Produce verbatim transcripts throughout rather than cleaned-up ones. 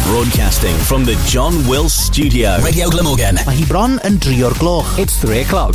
Broadcasting from the John Wills Studio. Radio Glamorgan. Mae hi bron yn drio'r gloch. It's three o'clock.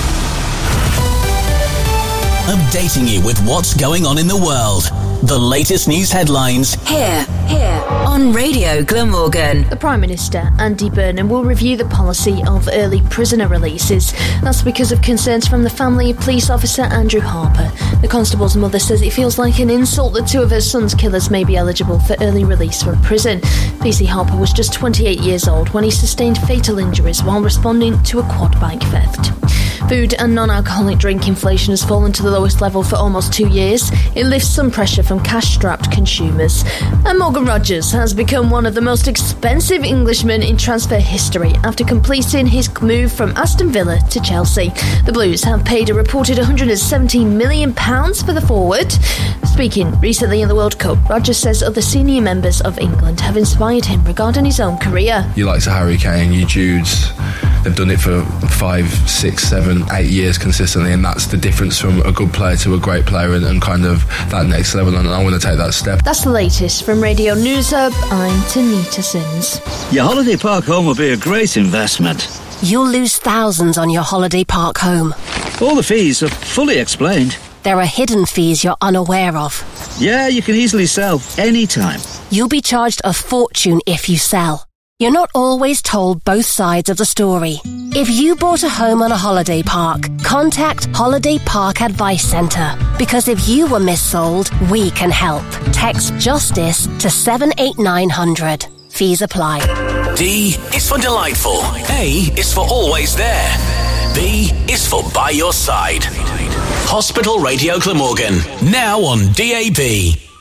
Updating you with what's going on in the world. The latest news headlines. Here, here, on Radio Glamorgan. The Prime Minister, Andy Burnham, will review the policy of early prisoner releases. That's because of concerns from the family of police officer Andrew Harper. The constable's mother says it feels like an insult that two of her son's killers may be eligible for early release from prison. P C Harper was just twenty-eight years old when he sustained fatal injuries while responding to a quad bike theft. Food and non-alcoholic drink inflation has fallen to the lowest level for almost two years. It lifts some pressure from cash-strapped consumers. And Morgan Rogers has become one of the most expensive Englishmen in transfer history after completing his move from Aston Villa to Chelsea. The Blues have paid a reported one hundred seventeen million pounds for the forward. Speaking recently in the World Cup, Rogers says other senior members of England have inspired him regarding his own career. You like Harry Kane, you Judes. They've done it for five, six, seven, eight years consistently, and that's the difference from a good player to a great player and, and kind of that next level, and I want to take that step. That's the latest from Radio News Hub. I'm Tanita Sins. Your holiday park home will be a great investment. You'll lose thousands on your holiday park home. All the fees are fully explained. There are hidden fees you're unaware of. Yeah, you can easily sell anytime. You'll be charged a fortune if you sell. You're not always told both sides of the story. If you bought a home on a holiday park, contact Holiday Park Advice Centre. Because if you were missold, we can help. Text JUSTICE to seven eight nine hundred. Fees apply. D is for delightful. A is for always there. B is for by your side. Hospital Radio Glamorgan. Now on D A B.